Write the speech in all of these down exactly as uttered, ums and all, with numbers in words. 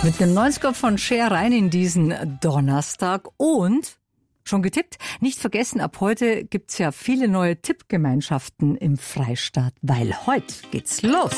Mit einem neunziger von Cher rein in diesen Donnerstag und schon getippt? Nicht vergessen, ab heute gibt's ja viele neue Tippgemeinschaften im Freistaat, weil heute geht's los.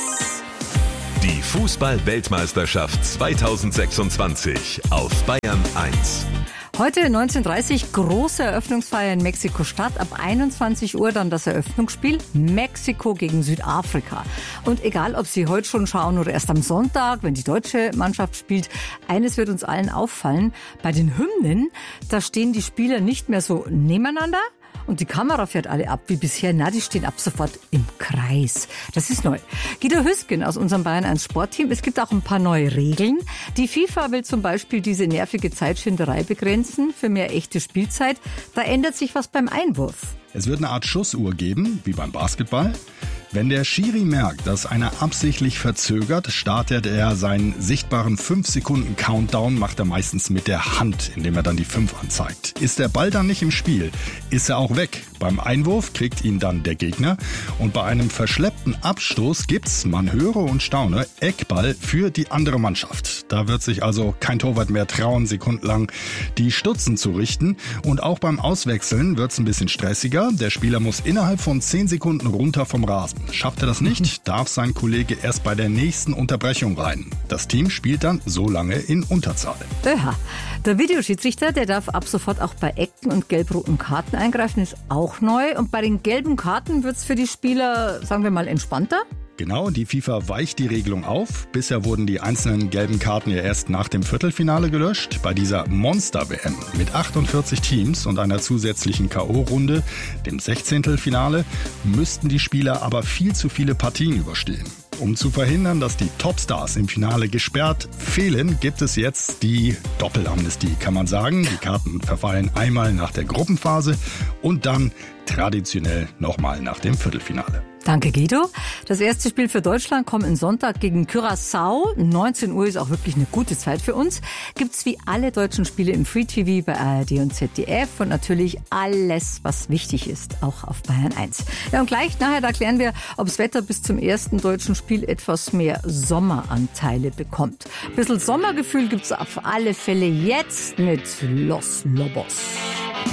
Die Fußball-Weltmeisterschaft zweitausendsechsundzwanzig auf Bayern eins. Heute neunzehn Uhr dreißig große Eröffnungsfeier in Mexiko-Stadt. Ab einundzwanzig Uhr dann das Eröffnungsspiel Mexiko gegen Südafrika. Und egal, ob Sie heute schon schauen oder erst am Sonntag, wenn die deutsche Mannschaft spielt, eines wird uns allen auffallen. Bei den Hymnen, da stehen die Spieler nicht mehr so nebeneinander. Und die Kamera fährt alle ab wie bisher. Na, die stehen ab sofort im Kreis. Das ist neu. Guido Hüsken aus unserem Bayern eins Sportteam. Es gibt auch ein paar neue Regeln. Die FIFA will zum Beispiel diese nervige Zeitschinderei begrenzen für mehr echte Spielzeit. Da ändert sich was beim Einwurf. Es wird eine Art Schussuhr geben, wie beim Basketball. Wenn der Schiri merkt, dass einer absichtlich verzögert, startet er seinen sichtbaren fünf Sekunden Countdown, macht er meistens mit der Hand, indem er dann die fünf anzeigt. Ist der Ball dann nicht im Spiel, ist er auch weg. Beim Einwurf kriegt ihn dann der Gegner und bei einem verschleppten Abstoß gibt's, man höre und staune, Eckball für die andere Mannschaft. Da wird sich also kein Torwart mehr trauen, sekundenlang die Stutzen zu richten. Und auch beim Auswechseln wird's ein bisschen stressiger. Der Spieler muss innerhalb von zehn Sekunden runter vom Rasen. Schafft er das nicht, darf sein Kollege erst bei der nächsten Unterbrechung rein. Das Team spielt dann so lange in Unterzahl. Ja, der Videoschiedsrichter, der darf ab sofort auch bei Ecken und gelb-roten Karten eingreifen, ist auch neu. Und bei den gelben Karten wird's für die Spieler, sagen wir mal, entspannter? Genau, die FIFA weicht die Regelung auf. Bisher wurden die einzelnen gelben Karten ja erst nach dem Viertelfinale gelöscht. Bei dieser Monster-W M mit achtundvierzig Teams und einer zusätzlichen K O-Runde, dem Sechzehntelfinale, müssten die Spieler aber viel zu viele Partien überstehen. Um zu verhindern, dass die Topstars im Finale gesperrt fehlen, gibt es jetzt die Doppelamnestie, kann man sagen. Die Karten verfallen einmal nach der Gruppenphase und dann traditionell nochmal nach dem Viertelfinale. Danke, Guido. Das erste Spiel für Deutschland kommt am Sonntag gegen Curaçao. neunzehn Uhr ist auch wirklich eine gute Zeit für uns. Gibt's wie alle deutschen Spiele im Free-T V bei A R D und Z D F und natürlich alles, was wichtig ist, auch auf Bayern eins. Ja, und gleich nachher, da klären wir, ob das Wetter bis zum ersten deutschen Spiel etwas mehr Sommeranteile bekommt. Ein bisschen Sommergefühl gibt's auf alle Fälle jetzt mit Los Lobos.